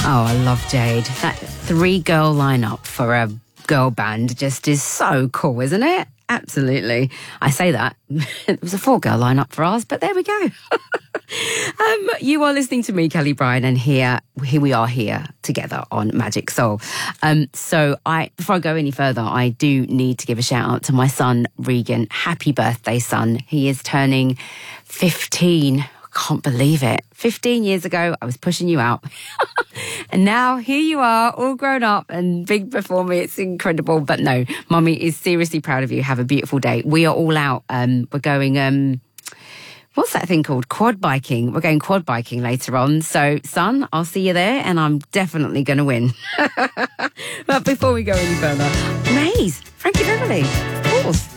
Oh, I love Jade. That 3-girl lineup for a girl band just is so cool, isn't it? Absolutely. I say that. It was a 4-girl lineup for ours, but there we go. You are listening to me, Kelly Bryan, and here we are here together on Magic Soul. Before I go any further, I do need to give a shout out to my son, Regan. Happy birthday, son. He is turning 15. Can't believe it. 15 years ago, I was pushing you out. And now here you are, all grown up and big before me. It's incredible. But no, Mummy is seriously proud of you. Have a beautiful day. We are all out. We're going, what's that thing called? Quad biking. We're going quad biking later on. So, son, I'll see you there and I'm definitely going to win. But before we go any further, Maze, Frankie Beverly, of course.